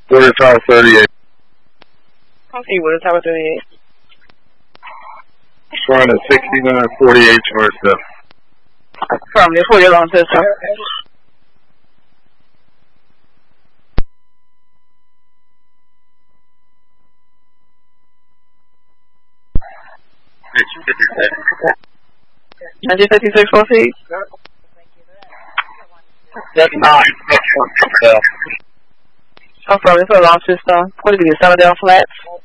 Water Tower 38. Okay, Water Tower 38. Trying at 6948 charge up. From the 40 long system. That's 56 feet. That's 9. I'm from the long system. What do you do? Sunnydale Flats?